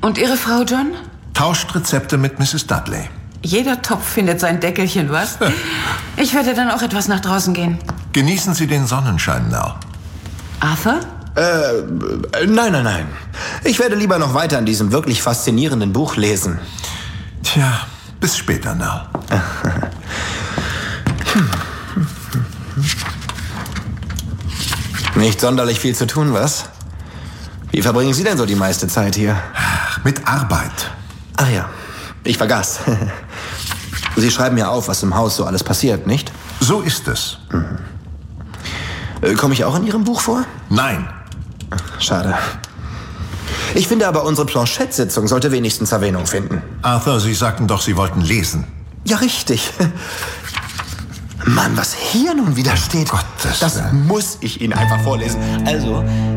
Und Ihre Frau, John? Tauscht Rezepte mit Mrs. Dudley. Jeder Topf findet sein Deckelchen, was? Ich werde dann auch etwas nach draußen gehen. Genießen Sie den Sonnenschein, Nell. Arthur? Nein. Ich werde lieber noch weiter an diesem wirklich faszinierenden Buch lesen. Tja, bis später, Nell. Nicht sonderlich viel zu tun, was? Wie verbringen Sie denn so die meiste Zeit hier? Mit Arbeit. Ach ja, ich vergaß. Sie schreiben ja auf, was im Haus so alles passiert, nicht? So ist es. Komme ich auch in Ihrem Buch vor? Nein. Schade. Ich finde aber, unsere Planchette-Sitzung sollte wenigstens Erwähnung finden. Arthur, Sie sagten doch, Sie wollten lesen. Ja, richtig. Mann, was hier nun wieder steht, Gottes das Willen. muss ich Ihnen einfach vorlesen. Also,